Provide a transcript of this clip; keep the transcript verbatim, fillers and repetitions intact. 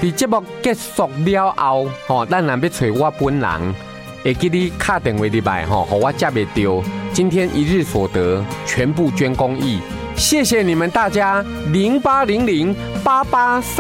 伫节目结束了后，吼，咱若要找我本人，会记你打电话入来，吼，互我接袂到。今天一日所得全部捐公益，谢谢你们大家，零八零零八八。